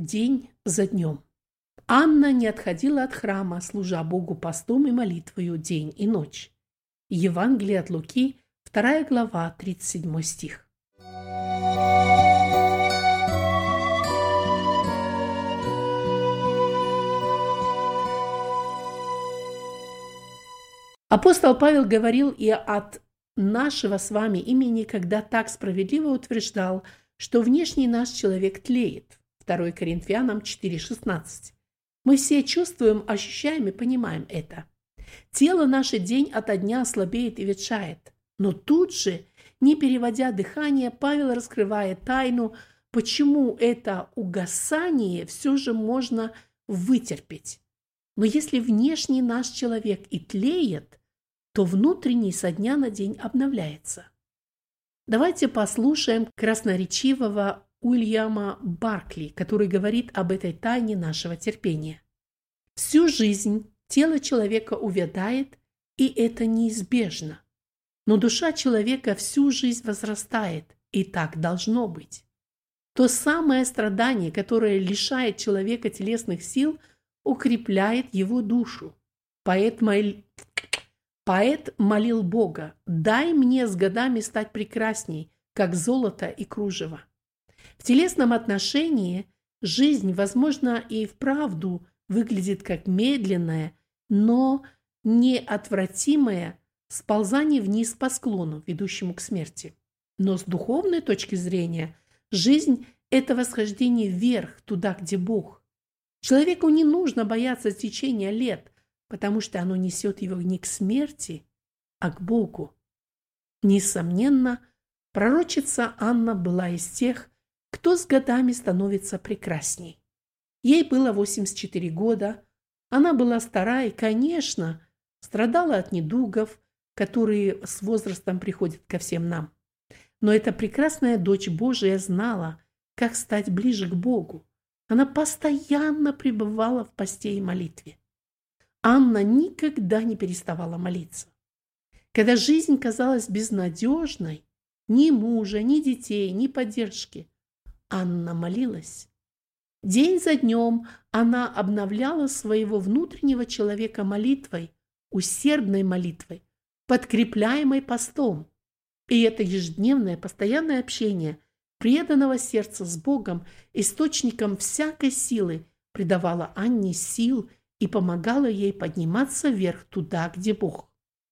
день за днем. Анна не отходила от храма, служа Богу постом и молитвою день и ночь. Евангелие от Луки, 2 глава, 37 стих. Апостол Павел говорил и от нашего с вами имени, когда так справедливо утверждал, что внешний наш человек тлеет. 2 Коринфянам 4,16. Мы все чувствуем, ощущаем и понимаем это. Тело наше день ото дня слабеет и ветшает. Но тут же, не переводя дыхание, Павел раскрывает тайну, почему это угасание все же можно вытерпеть. Но если внешний наш человек и тлеет, то внутренний со дня на день обновляется. Давайте послушаем красноречивого Уильяма Баркли, который говорит об этой тайне нашего терпения. Всю жизнь тело человека увядает, и это неизбежно. Но душа человека всю жизнь возрастает, и так должно быть. То самое страдание, которое лишает человека телесных сил, укрепляет его душу. Поэт молил Бога: «Дай мне с годами стать прекрасней, как золото и кружево». В телесном отношении жизнь, возможно, и вправду выглядит как медленное, но неотвратимое сползание вниз по склону, ведущему к смерти. Но с духовной точки зрения жизнь – это восхождение вверх, туда, где Бог. Человеку не нужно бояться течения лет, потому что оно несет его не к смерти, а к Богу. Несомненно, пророчица Анна была из тех, кто с годами становится прекрасней. Ей было 84 года, она была стара и, конечно, страдала от недугов, которые с возрастом приходят ко всем нам. Но эта прекрасная дочь Божия знала, как стать ближе к Богу. Она постоянно пребывала в посте и молитве. Анна никогда не переставала молиться. Когда жизнь казалась безнадежной, ни мужа, ни детей, ни поддержки, Анна молилась. День за днем она обновляла своего внутреннего человека молитвой, усердной молитвой, подкрепляемой постом. И это ежедневное постоянное общение преданного сердца с Богом, источником всякой силы, придавало Анне сил и помогало ей подниматься вверх туда, где Бог.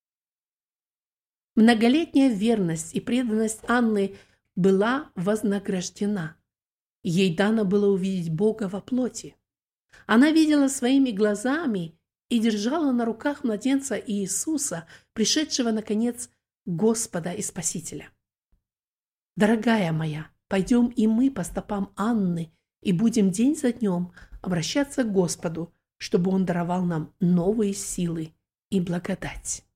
Многолетняя верность и преданность Анны была вознаграждена. Ей дано было увидеть Бога во плоти. Она видела своими глазами и держала на руках младенца Иисуса, пришедшего, наконец, Господа и Спасителя. Дорогая моя, пойдем и мы по стопам Анны и будем день за днем обращаться к Господу, чтобы Он даровал нам новые силы и благодать.